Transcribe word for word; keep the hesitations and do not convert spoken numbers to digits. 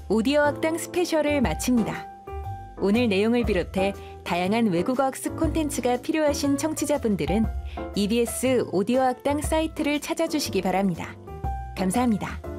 오디오 학당 스페셜을 마칩니다. 오늘 내용을 비롯해 다양한 외국어 학습 콘텐츠가 필요하신 청취자분들은 이비에스 오디오 학당 사이트를 찾아주시기 바랍니다. 감사합니다.